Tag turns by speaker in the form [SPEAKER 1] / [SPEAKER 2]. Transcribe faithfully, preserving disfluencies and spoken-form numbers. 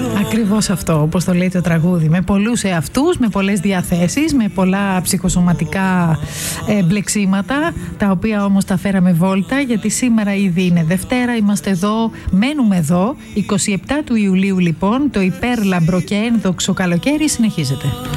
[SPEAKER 1] Ακριβώς αυτό, όπως το λέει το τραγούδι. Με πολλούς εαυτούς, με πολλές διαθέσεις, με πολλά ψυχοσωματικά ε, μπλεξίματα, τα οποία όμως τα φέραμε βόλτα, γιατί σήμερα ήδη είναι Δευτέρα, είμαστε εδώ, μένουμε εδώ. εικοστή εβδόμη του Ιουλίου λοιπόν, το υπέρλαμπρο και ένδοξο καλοκαίρι συνεχίζεται.